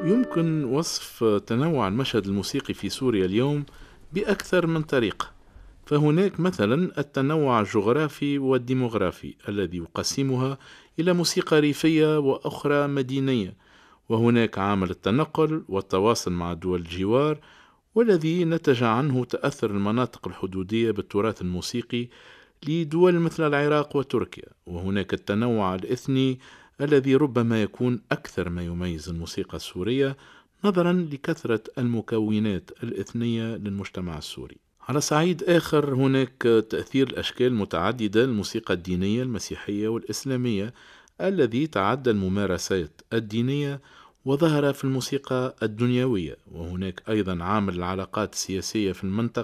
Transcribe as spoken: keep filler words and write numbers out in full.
يمكن وصف تنوع المشهد الموسيقي في سوريا اليوم بأكثر من طريقة. فهناك مثلا التنوع الجغرافي والديموغرافي الذي يقسمها إلى موسيقى ريفية وأخرى مدينية، وهناك عامل التنقل والتواصل مع دول الجوار، والذي نتج عنه تأثر المناطق الحدودية بالتراث الموسيقي لدول مثل العراق وتركيا. وهناك التنوع الإثني الذي ربما يكون أكثر ما يميز الموسيقى السورية نظرا لكثرة المكونات الإثنية للمجتمع السوري. على صعيد آخر، هناك تأثير الأشكال المتعددة للموسيقى الدينية المسيحية والإسلامية الذي تعدى الممارسات الدينية وظهر في الموسيقى الدنيوية. وهناك أيضا عامل العلاقات السياسية في المنطقة